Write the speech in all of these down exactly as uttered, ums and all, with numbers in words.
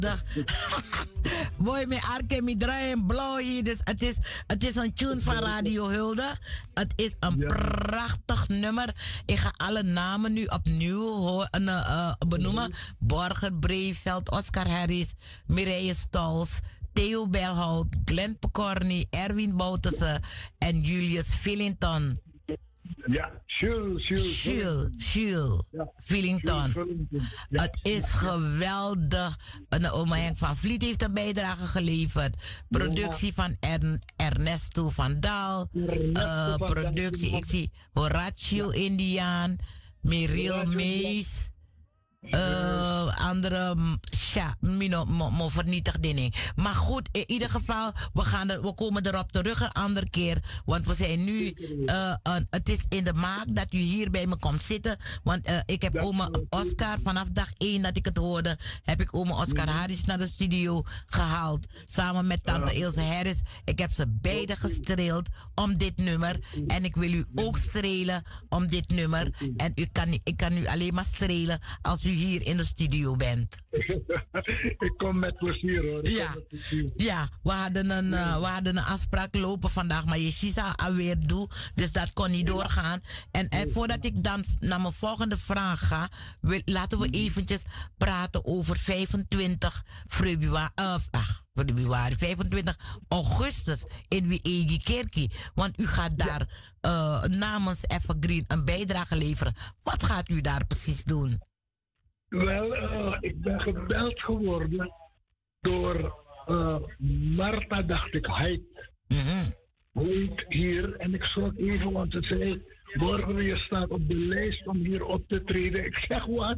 Dag. Mooi met Arke, met draaien blauw hier. Dus het is, het is een tune van Radio Hulde. Het is een ja. prachtig nummer. Ik ga alle namen nu opnieuw hoor, uh, uh, benoemen. Borger Breeveld, Oscar Harris, Mireille Stals, Theo Belhout, Glenn Pecorni, Erwin Bouterse en Julius Fillington. Ja, Jules, Jules. Jules, Jules ja. Fillington. Ja. Het is geweldig. En oma Henk van Vliet heeft een bijdrage geleverd. Productie ja. van Ern, Ernesto van Daal. Uh, productie, ik zie Horatio ja. Indiaan, Miriel Mees. Uh, andere, ja, mino, mo, mo vernietig ding. Maar goed, in ieder geval, we, gaan er, we komen erop terug een andere keer. Want we zijn nu, uh, uh, het is in de maak dat u hier bij me komt zitten. Want uh, ik heb oma Oscar, vanaf dag één dat ik het hoorde, heb ik oma Oscar Harris naar de studio gehaald. Samen met tante Ilse Harris. Ik heb ze beide gestreeld om dit nummer. En ik wil u ook strelen om dit nummer. En u kan, ik kan u alleen maar strelen als u hier in de studio bent. Ik kom met plezier hoor. Ja, ja we, hadden een, uh, we hadden een afspraak lopen vandaag, maar je Shisa alweer doe, dus dat kon niet doorgaan. En, en voordat ik dan naar mijn volgende vraag ga, wil, laten we eventjes praten over vijfentwintig februari, uh, ach, februari, vijfentwintig augustus in Wiegi Kerkie. Want u gaat daar uh, namens Evergreen een bijdrage leveren. Wat gaat u daar precies doen? Wel, uh, ik ben gebeld geworden door uh, Marta, dacht ik, Heid. Mm-hmm. Heid hier. En ik zocht even, want ze zei, Borger, je staat op de lijst om hier op te treden. Ik zeg, wat?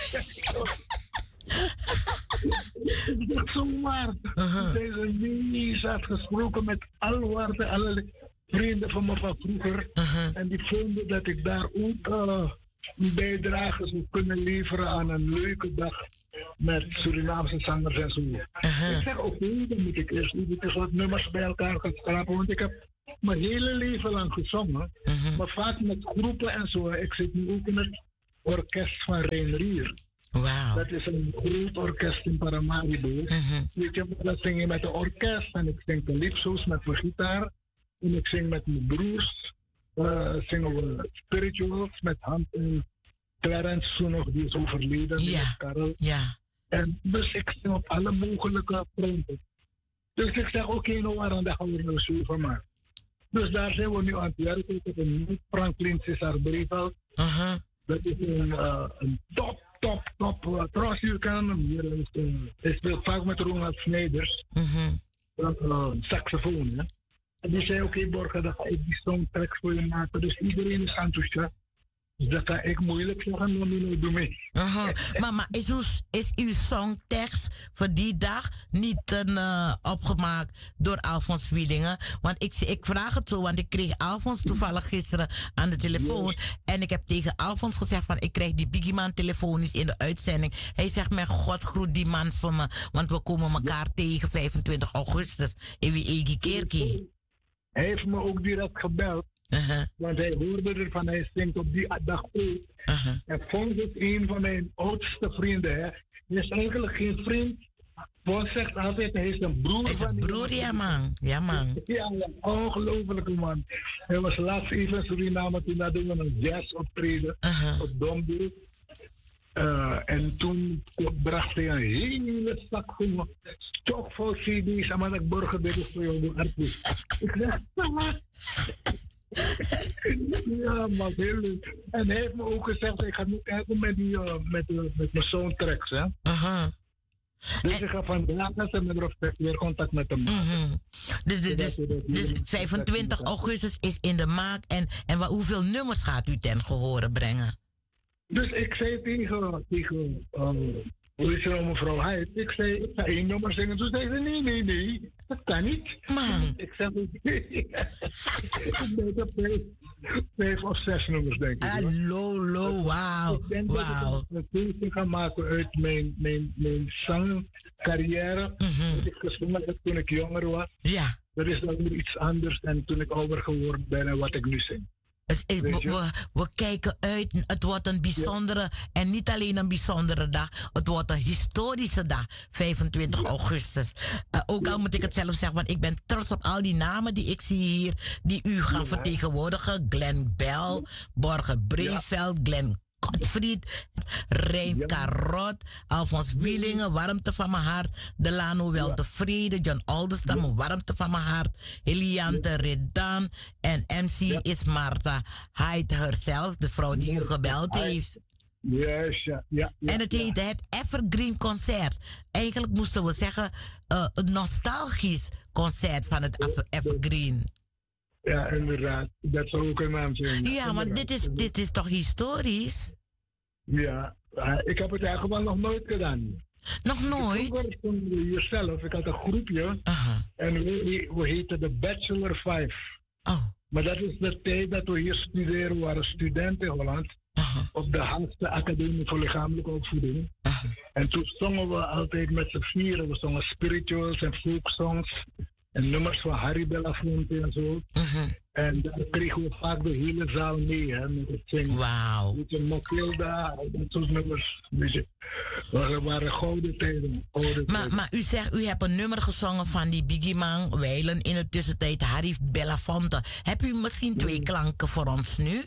Ik dacht, zomaar. Uh-huh. Deze nee, ze had gesproken met alle, alle vrienden van me van vroeger. Uh-huh. En die vonden dat ik daar ook... Uh, een bijdrage zou kunnen leveren aan een leuke dag met Surinaamse zangers en zo. Uh-huh. Ik zeg, oké, okay, dan moet ik eerst even wat nummers bij elkaar gaan schrapen, want ik heb mijn hele leven lang gezongen, uh-huh. maar vaak met groepen en zo. Ik zit nu ook in het orkest van Reinrier. Wow. Dat is een groot orkest in Paramaribo. Uh-huh. Weet je, dat zing je met een orkest en ik zing de liefzoos met mijn gitaar en ik zing met mijn broers. Uh, zingen we spirituals met Hans en Clarence toen nog, die is overleden. Ja, Karel. ja. En dus ik zing op alle mogelijke fronten. Dus ik zeg, oké, okay, nou waarom gaan we er zo van maken. Dus daar zijn we nu aan het werken. Ik heb een nieuw Franklin Cesar Breeveld. Uh-huh. Dat is een, uh, een top, top, top. Uh, trouwens, je kan hem hier. Hij speelt vaak met Ronald Snijders. Uh-huh. Uh, saxofoon, hè. En die zei, oké, okay, Borger, dan ga ik die songtracks voor je maken. Dus iedereen is enthousiast. Dus dat kan ik moeilijk zeggen, dan doe ik mee. Uh-huh. Maar, maar is, uw, is uw songtekst voor die dag niet uh, opgemaakt door Alfons Wiedingen? Want ik, ik vraag het zo, want ik kreeg Alfons toevallig gisteren aan de telefoon. Yes. En ik heb tegen Alfons gezegd van, ik krijg die Biggie man telefonisch in de uitzending. Hij zegt, mijn God, groet die man voor me. Want we komen elkaar yes. tegen vijfentwintig augustus in Wiegi Kerkie. Hij heeft me ook direct gebeld. Uh-huh. Want hij hoorde ervan, hij zingt op die dag ook. Uh-huh. En Fons is een van mijn oudste vrienden. Hè. Hij is eigenlijk geen vriend. Fons zegt altijd, hij is een broer. Hij is een broer, ja man. Ja man. Ja, een ongelofelijke man. Hij was laatst even in Suriname, toen hadden we een jazz optreden uh-huh. op Domburg. Uh, en toen bracht hij een hele zak vol stokvol C D's. En ik Borger, dit is voor jou de artiest. Ik zeg, ja, maar heel leuk. En hij heeft me ook gezegd, ik ga nu kijken met, die, uh, met, uh, met mijn soundtracks. Hè. Uh-huh. Dus ik ga vandaag met Rob weer contact met hem. Uh-huh. Dus, dus, dus, dus vijfentwintig augustus is in de maak. En, en hoeveel nummers gaat u ten gehore brengen? Dus ik zei tegen, tegen uh, hoe is er al mevrouw Heid, ik zei, ik ga één nummer zingen. Toen zei ze, nee, nee, nee, dat kan niet. Man. Ik zeg, ik denk op vijf, vijf of zes nummers, denk ik. Hallo, lo, wauw, Ik denk wauw. dat ik een keuze ga maken uit mijn, mijn, mijn zangcarrière. Mm-hmm. Dat ik gezongen heb toen ik jonger was. Ja. Dat is dan weer iets anders dan toen ik ouder geworden ben en wat ik nu zing. Het, het, we, we, we kijken uit. Het wordt een bijzondere, ja. en niet alleen een bijzondere dag. Het wordt een historische dag, vijfentwintig ja. augustus. Uh, ook al moet ik het zelf zeggen, want ik ben trots op al die namen die ik zie hier, die u gaan ja. vertegenwoordigen. Glenn Bell, Borge Breveld, ja. Glenn Gottfried, Rein ja. Karot, Alfons Wielingen, warmte van mijn hart. Delano Weltevrede, John Alderstam, ja. warmte van mijn hart. Eliante ja. Redan en M C ja. is Martha Hyde herself, de vrouw die u gebeld heeft. Yes, ja, ja, ja, en het heet ja. het Evergreen Concert. Eigenlijk moesten we zeggen uh, een nostalgisch concert van het Evergreen. Ja, inderdaad. Dat zou ook een naam zijn. Ja, want dit is, dit is toch historisch? Ja, uh, ik heb het eigenlijk wel nog nooit gedaan. Nog nooit? Ik jezelf, ik had een groepje. Uh-huh. En we, we heten de Bachelor Five. Oh. Maar dat is de tijd dat we hier studeren, we waren studenten in Holland. Uh-huh. Op de Haagse Academie voor Lichamelijke Opvoeding. Uh-huh. En toen zongen we altijd met z'n vieren. We zongen spirituals en folksongs. En nummers van Harry Belafonte en zo. Uh-huh. En daar kregen we vaak de hele zaal mee, hè, met het zingen. Wauw. Weet je, Matilda, dat soort nummers. Weet je, dat waren gouden tijden. Gouden maar, tijden. maar u zegt, u hebt een nummer gezongen van die Biggie Man, wijlen in de tussentijd Harry Belafonte. Heb u misschien twee klanken voor ons nu?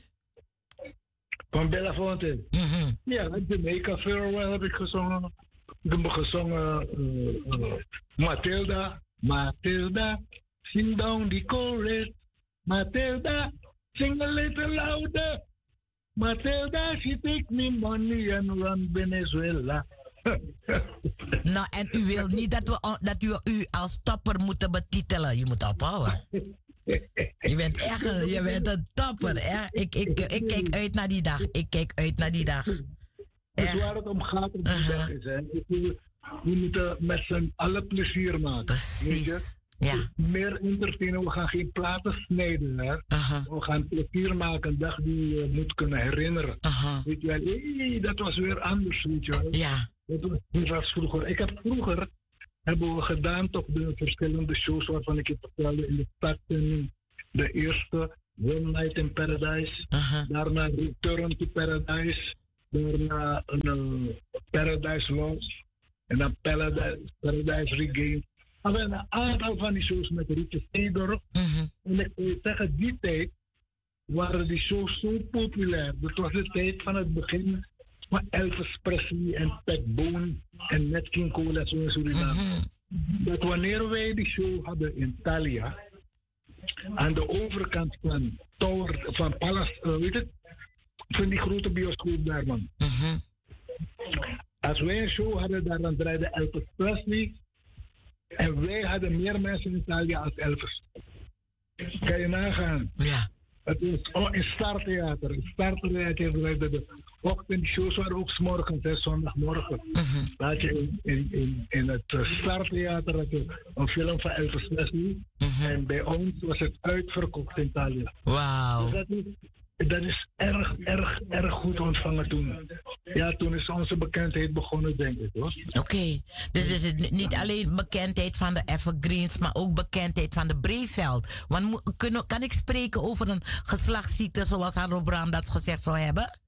Van Belafonte? Mm-hmm. Ja, Jamaica Farewell heb ik gezongen. Ik heb gezongen uh, uh, Matilda. Matilda, sing down the chorus. Matilda, sing a little louder. Matilda, she take me money and run Venezuela. Nou, en u wil niet dat, we, dat u u als topper moeten betitelen. Je moet ophouden. Je bent echt een, je bent een topper. Echt. Ik, ik, ik kijk uit naar die dag. Ik kijk uit naar die dag. Dus waar het om gaat op die uh-huh. dag is, hè. We moeten met z'n allen plezier maken. Precies. Ja. Meer entertainen, we gaan geen platen snijden. Hè? Uh-huh. We gaan plezier maken, een dag die je moet kunnen herinneren. Uh-huh. Weet je wel, hey, dat was weer anders, weet je wel. Ja. Dat was, dat was vroeger. Ik heb vroeger, hebben we gedaan toch de verschillende shows waarvan ik je vertelde in de stad. De eerste, One Night in Paradise. Uh-huh. Daarna Return to Paradise. Daarna uh, Paradise Lost. En dan Paradise, Paradise Regained. We hebben een aantal van die shows met Rieke Stedorf. Mm-hmm. En ik wil zeggen, die tijd waren die shows zo populair. Dat was de tijd van het begin van Elvis Presley en Pat Boone en Nat King Cole en zo in Suriname. Mm-hmm. Dat wanneer wij die show hadden in Thalia, aan de overkant van Tower, van Palace, uh, weet het, van die grote bioscoop daar, man. Mm-hmm. Als wij een show hadden, daar dan draaide Elvis Presley. En wij hadden meer mensen in Italië als Elvis. Kan je nagaan? Ja. Het is oh, in Startheater. In Startheater draaide de ochtendshows waren ook 's morgens, hè, zondagmorgen. Mm-hmm. Laat je in, in, in, in het Startheater had je een film van Elvis Presley. Mm-hmm. En bij ons was het uitverkocht in Italië. Wauw. Dus dat is erg, erg, erg goed ontvangen toen. Ja, toen is onze bekendheid begonnen, denk ik, hoor. Oké, okay. Dus het is niet alleen bekendheid van de Evergreens, maar ook bekendheid van de Breveld. Want kunnen, kan ik spreken over een geslachtsziekte zoals Harold Brand dat gezegd zou hebben?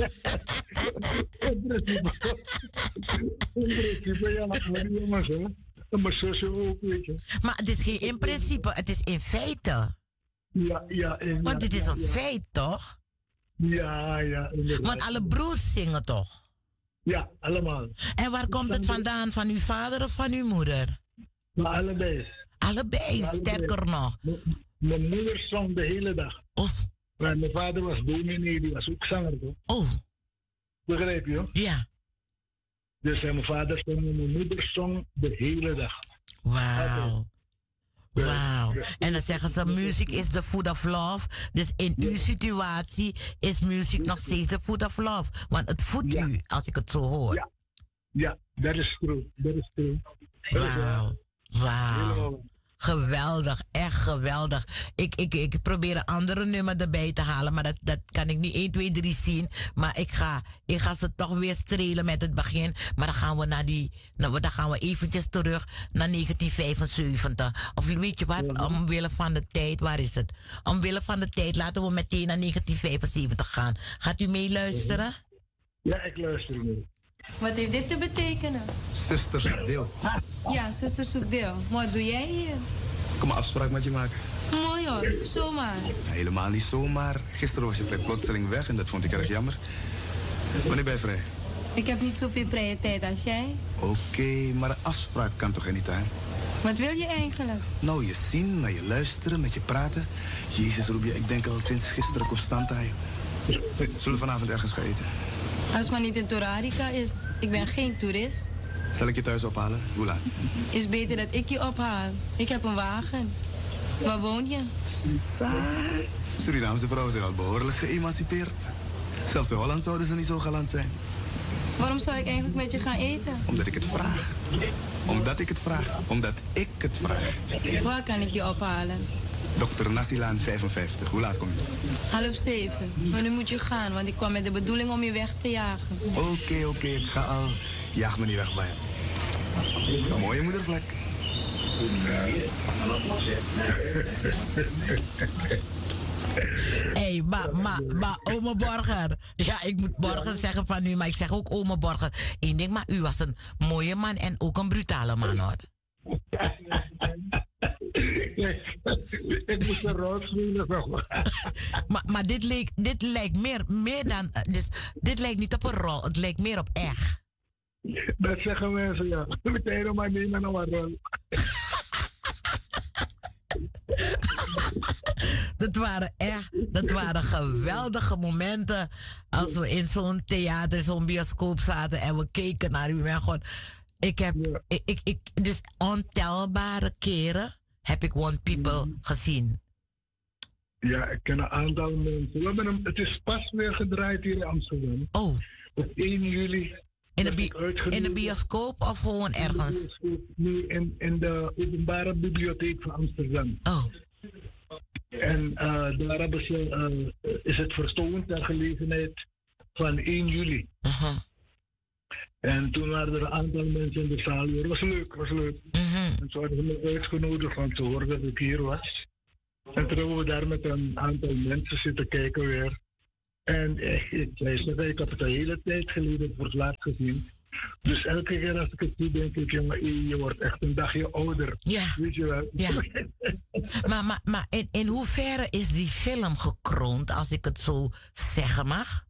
In principe, ja, jongens, hè. Maar zo ook, weet je. Maar het is geen in principe, het is in feite. Ja, ja. En, Want dit ja, is een ja. feit, toch? Ja, ja. Inderdaad. Want alle broers zingen toch? Ja, allemaal. En waar komt het vandaan? Van uw vader of van uw moeder? Maar allebei. Allebei, allebei. Sterker nog. Mijn moeder zong de hele dag. Oh. Maar mijn vader was dominee, die was ook zanger, toch? Oh. Begrijp je? Ja. Dus mijn vader zong en mijn moeder zong de hele dag. Wauw. Wauw. En dan zeggen ze, music is the food of love. Dus in uw situatie is muziek nog steeds the food of love. Want het voedt u, als ik het zo hoor. Ja, ja, dat is true. Dat is true. Wauw. Wauw. Geweldig, echt geweldig. Ik, ik, ik probeer een andere nummer erbij te halen, maar dat, dat kan ik niet één, twee, drie zien. Maar ik ga, ik ga ze toch weer strelen met het begin. Maar dan gaan we naar die, nou, dan gaan we eventjes terug naar negentien vijfenzeventig. Of weet je wat, omwille van de tijd, waar is het? Omwille van de tijd, laten we meteen naar negentien vijfenzeventig gaan. Gaat u meeluisteren? Ja, ik luister mee. Wat heeft dit te betekenen? Zuster zoekt deel. Ja, zuster zoekt deel. Wat doe jij hier? Kom een afspraak met je maken. Mooi hoor, zomaar. Helemaal niet zomaar. Gisteren was je vrij plotseling weg en dat vond ik erg jammer. Wanneer ben je vrij? Ik heb niet zoveel vrije tijd als jij. Oké, okay, maar een afspraak kan toch anytime? Wat wil je eigenlijk? Nou, je zien, naar je luisteren, met je praten. Jezus, Rubia, ik denk al sinds gisteren constant aan je. Zullen we vanavond ergens gaan eten? Als het maar niet in Torarica is. Ik ben geen toerist. Zal ik je thuis ophalen? Hoe laat? Is beter dat ik je ophaal. Ik heb een wagen. Waar woon je? Saai. Surinaamse vrouwen zijn al behoorlijk geëmancipeerd. Zelfs in Holland zouden ze niet zo galant zijn. Waarom zou ik eigenlijk met je gaan eten? Omdat ik het vraag. Omdat ik het vraag. Omdat ik het vraag. Waar kan ik je ophalen? dokter Nassilaan vijfenvijftig. Hoe laat kom je? Half zeven. Maar nu moet je gaan, want ik kwam met de bedoeling om je weg te jagen. Oké, okay, oké. Okay. Ik ga al. Jaag me niet weg bij je. Een mooie moedervlek. Hé, hey, maar, maar, maar, ome Borger. Ja, ik moet Borger zeggen van u, maar ik zeg ook ome Borger. Eén ding, maar u was een mooie man en ook een brutale man, hoor. Ik moest een rood spelen. maar maar dit, leek, dit lijkt meer, meer dan... Dus, dit lijkt niet op een rol, het lijkt meer op echt. Dat zeggen mensen, ja. Meteen maar niet naar een rol. Dat waren echt, dat waren geweldige momenten als we in zo'n theater, zo'n bioscoop zaten en we keken naar u. En gewoon, ik heb, ja. ik, ik, ik, dus ontelbare keren heb ik One People mm. gezien. Ja, ik ken een aantal mensen. We hebben hem, het is pas weer gedraaid hier in Amsterdam. Oh. Op één juli. In de, bi in de bioscoop of gewoon ergens? Nee, in, in de openbare bibliotheek van Amsterdam. Oh. En uh, daar hebben ze, uh, is het vertoond ter gelegenheid van één juli. Uh-huh. En toen waren er een aantal mensen in de zaal. Het was leuk, was leuk. Uh-huh. En toen hadden ze me uitgenodigd, want ze hoorden dat ik hier was. En toen hebben we daar met een aantal mensen zitten kijken weer. En eh, ik zei ze, ik heb het de hele tijd geleden voor het laatst gezien. Dus elke keer als ik het zie, denk ik, jongen, je wordt echt een dagje ouder. Ja. Weet je wel? Ja. maar maar, maar in, in hoeverre is die film gekroond, als ik het zo zeggen mag?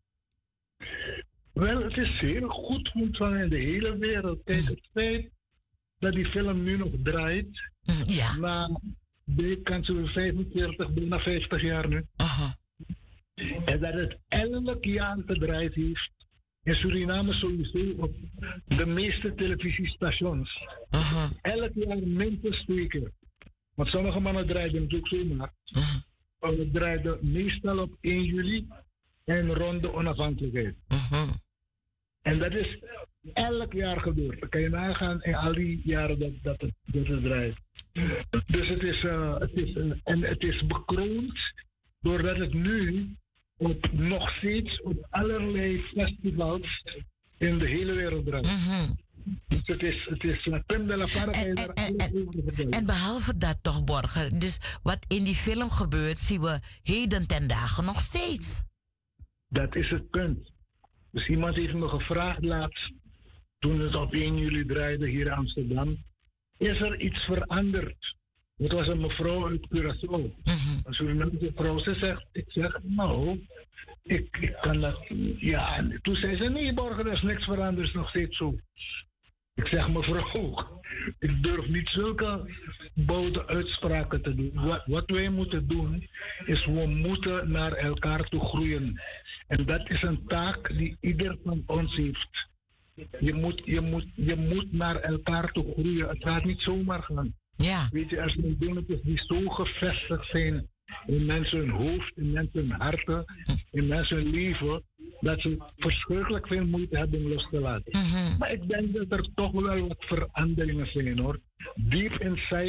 Wel, het is heel goed ontvangen in de hele wereld. Kijk, het feit dat die film nu nog draait, ja. na de kans van vijfenveertig, bijna vijftig jaar nu. Uh-huh. En dat het elk jaar gedraaid heeft. In Suriname sowieso op de meeste televisiestations. Uh-huh. Elk jaar minstens twee keer. Want sommige mannen draaiden het ook zomaar. Uh-huh. We draaiden meestal op één juli en rond de onafhankelijkheid. Uh-huh. En dat is elk jaar gebeurd. Dan kan je nagaan in al die jaren dat, dat, het, dat het draait. Dus het is, uh, het is uh, en het is bekroond doordat het nu op, nog steeds op allerlei festivals in de hele wereld draait. Mm-hmm. Dus het is, het is la crème de la part. En, en, en, en, en behalve dat toch, Borger, dus wat in die film gebeurt, zien we heden ten dagen nog steeds. Dat is het punt. Dus iemand heeft me gevraagd laatst, toen het op één juli draaide hier in Amsterdam, is er iets veranderd? Het was een mevrouw uit Curaçao. Mm-hmm. Een Surinaamse vrouw. Ze zegt, ik zeg, nou, ik, ik kan dat, ja. En toen zei ze, nee, Borger, er is niks veranderd, is nog steeds zo. Ik zeg, mevrouw, ik durf niet zulke bouwde uitspraken te doen. Wat, wat wij moeten doen, is we moeten naar elkaar toe groeien. En dat is een taak die ieder van ons heeft. Je moet, je moet, je moet naar elkaar toe groeien. Het gaat niet zomaar gaan. Ja. Weet je, er zijn dingetjes die zo gevestigd zijn in mensen hun hoofd, in mensen hun harten, in mensen hun leven, dat ze verschrikkelijk veel moeite hebben om los te laten. Mm-hmm. Maar ik denk dat er toch wel wat veranderingen zijn, hoor. Deep inside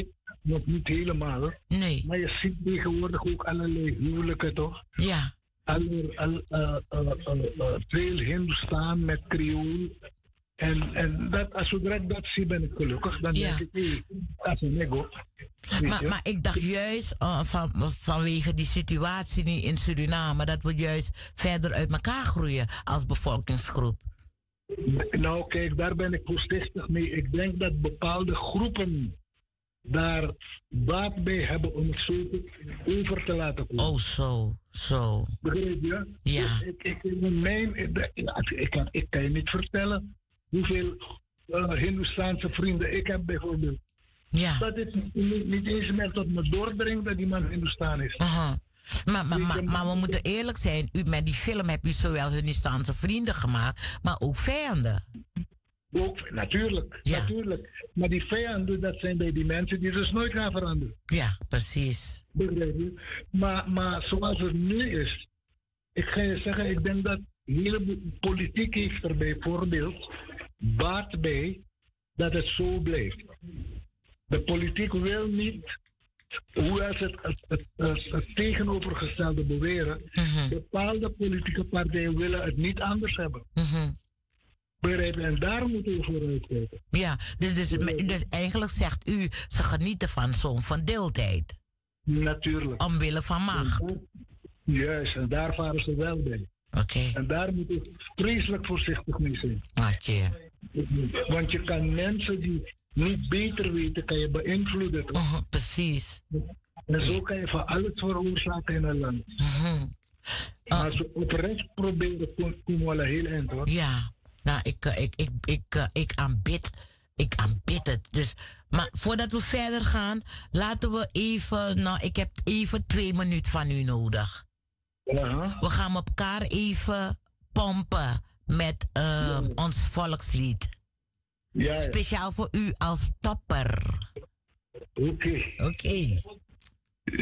nog niet helemaal. Nee. Maar je ziet tegenwoordig ook allerlei huwelijken, toch? Ja. Aller, al, uh, uh, uh, uh, veel Hindoestaan met Creool. En, en dat, als zodra ik dat zie, ben ik gelukkig. Dan ja. denk ik, hey, dat is een nego. Maar, maar ik dacht juist uh, van, vanwege die situatie nu in Suriname, dat we juist verder uit elkaar groeien als bevolkingsgroep. Nou kijk, daar ben ik voorzichtig mee. Ik denk dat bepaalde groepen daar baat bij hebben om het zo te, over te laten komen. Oh, zo, zo. Begrijp je? Ja. Dus ik, ik, in mijn, ik, ik, kan, ik kan je niet vertellen hoeveel uh, Hindoestaanse vrienden ik heb bijvoorbeeld. Ja. Dat het niet, niet eens meer tot me doordringt dat die man Hindoestaan is. Uh-huh. Maar, maar, maar, maar we moeten eerlijk zijn, u, met die film heb u zowel Hindoestaanse vrienden gemaakt, maar ook vijanden. Ook, natuurlijk, ja. natuurlijk. Maar die vijanden, dat zijn bij die mensen die dus nooit gaan veranderen. Ja, precies. Begrijp je? Maar, maar zoals het nu is, ik ga je zeggen, ik denk dat hele politiek heeft er bijvoorbeeld baat bij dat het zo blijft. De politiek wil niet, hoewel ze het, het, het, het, het tegenovergestelde beweren, mm-hmm. bepaalde politieke partijen willen het niet anders hebben. Mm-hmm. Begrijp je? En daar moeten we voor uitkijken. Ja, dus, dus, dus eigenlijk zegt u, ze genieten van zo'n verdeeldheid. Natuurlijk. Omwille van macht. Juist, en daar varen ze wel bij. Oké. Okay. En daar moet je vreselijk voorzichtig mee zijn. Atje. Want je kan mensen die niet beter weten, kan je beïnvloeden. Uh-huh, precies. En zo kan je van alles veroorzaken in een land. Uh-huh. Uh, Als we oprecht proberen, komen we al heel eind hoor. Ja, nou, ik, ik, ik, ik, ik aanbid. Ik aanbid het. Dus, maar voordat we verder gaan, laten we even. Nou, ik heb even twee minuten van u nodig. Uh-huh. We gaan elkaar even pompen met uh, ja. ons volkslied. Ja, ja. Speciaal voor u als topper. Oké. Okay. Oké. Okay.